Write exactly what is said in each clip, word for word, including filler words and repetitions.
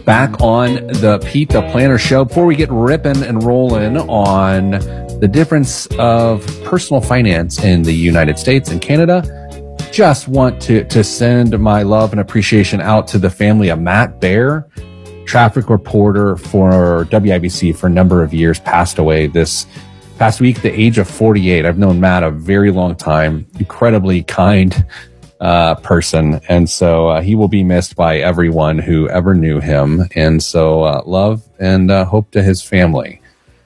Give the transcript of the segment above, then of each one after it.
back on the Pete the Planner Show. Before we get ripping and rolling on the difference of personal finance in the United States and Canada, just want to, to send my love and appreciation out to the family of Matt Baer, traffic reporter for W I B C for a number of years, passed away this past week at the age of forty-eight. I've known Matt a very long time, incredibly kind uh, person. And so uh, he will be missed by everyone who ever knew him. And so uh, love and uh, hope to his family.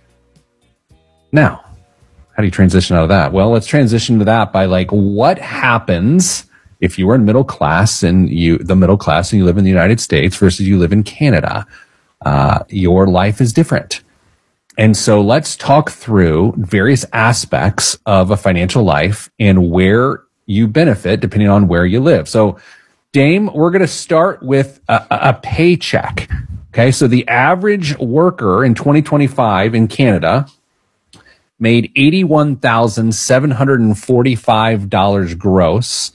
Now, how do you transition out of that? Well, let's transition to that by like, what happens if you were in middle class and you, the middle class and you live in the United States versus you live in Canada? Uh, your life is different. And so let's talk through various aspects of a financial life and where you benefit depending on where you live. So Dame, we're going to start with a, a paycheck. Okay. So the average worker in twenty twenty-five in Canada made eighty-one thousand seven hundred forty-five dollars gross,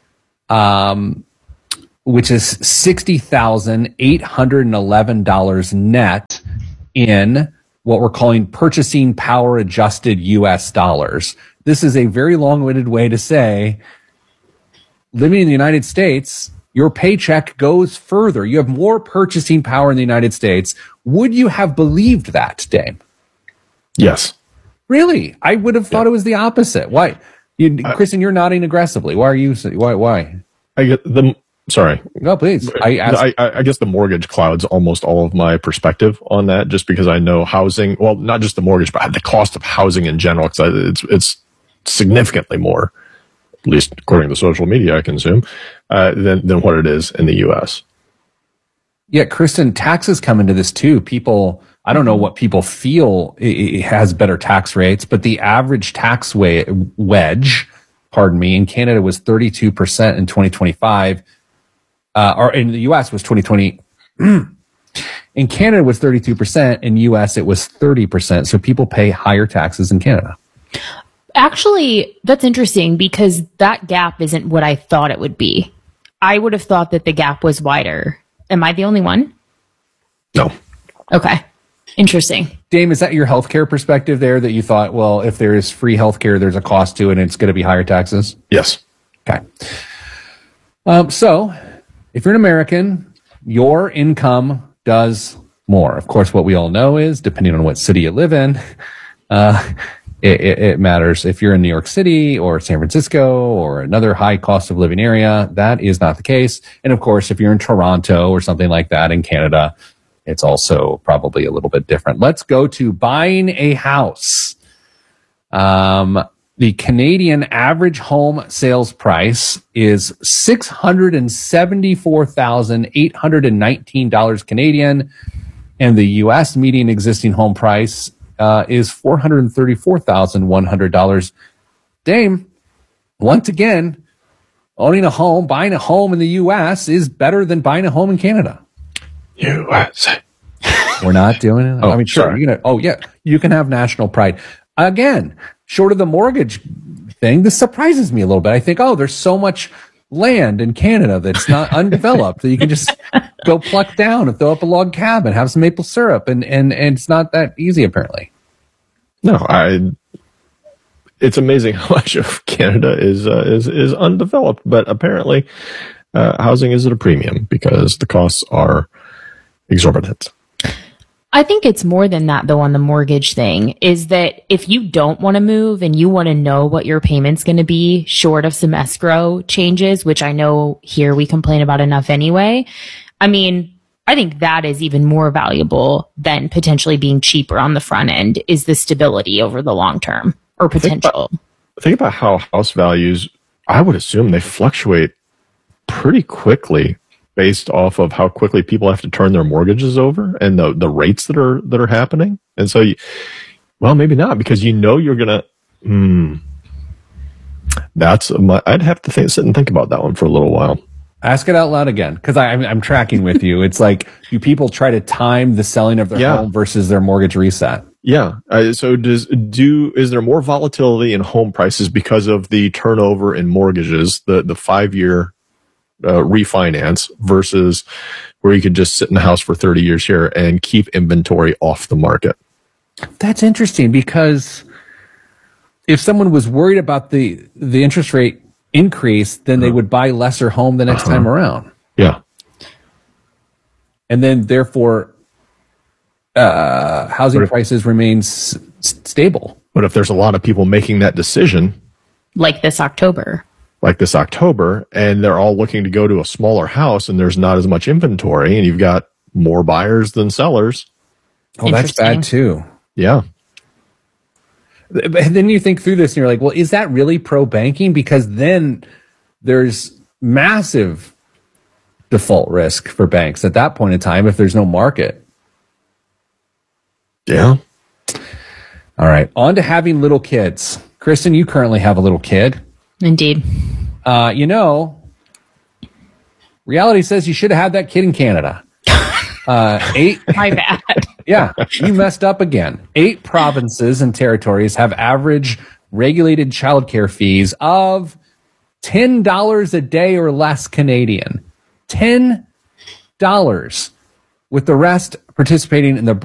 um, which is sixty thousand eight hundred eleven dollars net in what we're calling purchasing power adjusted U S dollars. This is a very long-winded way to say, living in the United States, your paycheck goes further. You have more purchasing power in the United States. Would you have believed that, Dame? Yes. Really? I would have thought yeah. it was the opposite. Why? You, uh, Kristen, you're nodding aggressively. Why are you, why, why? I get the, sorry. No, please. I, asked, I, I guess the mortgage clouds almost all of my perspective on that, just because I know housing, well, not just the mortgage, but the cost of housing in general, because it's, it's significantly more, at least according to social media I consume, uh, than, than what it is in the U S. Yeah, Kristen, taxes come into this too. People, I don't know what people feel it has better tax rates, but the average tax wedge, pardon me, in Canada was thirty-two percent in twenty twenty-five, uh, or in the U S was twenty twenty. In Canada it was thirty-two percent, in U S it was thirty percent. So people pay higher taxes in Canada. Actually, that's interesting because that gap isn't what I thought it would be. I would have thought that the gap was wider. Am I the only one? No. Okay. Interesting. Dame, is that your healthcare perspective there that you thought, well, if there is free healthcare, there's a cost to it and it's going to be higher taxes? Yes. Okay. Um, so if you're an American, your income does more. Of course, what we all know is depending on what city you live in, uh, It, it, it matters. If you're in New York City or San Francisco or another high cost of living area, that is not the case. And of course, if you're in Toronto or something like that in Canada, it's also probably a little bit different. Let's go to buying a house. Um, the Canadian average home sales price is six hundred seventy-four thousand eight hundred nineteen dollars Canadian, and the U S median existing home price Uh, is four hundred thirty-four thousand one hundred dollars. Dame, once again, owning a home, buying a home in the U S is better than buying a home in Canada. U S We're not doing it. Oh, I mean, sure. You know, oh, yeah. You can have national pride. Again, short of the mortgage thing, this surprises me a little bit. I think, oh, there's so much land in Canada that's not undeveloped that you can just go pluck down and throw up a log cabin, have some maple syrup, and and and it's not that easy apparently. No, I. It's amazing how much of Canada is uh, is is undeveloped, but apparently uh, housing is at a premium because the costs are exorbitant. I think it's more than that, though, on the mortgage thing, is that if you don't want to move and you want to know what your payment's going to be short of some escrow changes, which I know here we complain about enough anyway. I mean, I think that is even more valuable than potentially being cheaper on the front end, is the stability over the long term or potential. Think about, think about how house values, I would assume they fluctuate pretty quickly based off of how quickly people have to turn their mortgages over and the, the rates that are that are happening. And so, you, well, maybe not, because you know you're gonna. Hmm, that's my, I'd have to think, sit and think about that one for a little while. Ask it out loud again, because I'm I'm tracking with you. It's like, do people try to time the selling of their yeah. home versus their mortgage reset? Yeah. Uh, so does do is there more volatility in home prices because of the turnover in mortgages, the the five year uh, refinance versus where you could just sit in the house for thirty years here and keep inventory off the market. That's interesting because if someone was worried about the, the interest rate increase, then they would buy lesser home the next uh-huh. time around. Yeah. And then therefore, uh, housing if, prices remain s- stable. But if there's a lot of people making that decision, like this October, like this October, and they're all looking to go to a smaller house and there's not as much inventory and you've got more buyers than sellers. Oh, that's bad too. Yeah. But then you think through this and you're like, well, is that really pro banking? Because then there's massive default risk for banks at that point in time if there's no market. Yeah. All right. On to having little kids. Kristen, you currently have a little kid. Indeed. Uh, you know, reality says you should have had that kid in Canada. Uh, eight. My bad. Yeah, you messed up again. Eight provinces and territories have average regulated childcare fees of ten dollars a day or less Canadian. ten dollars, with the rest participating in the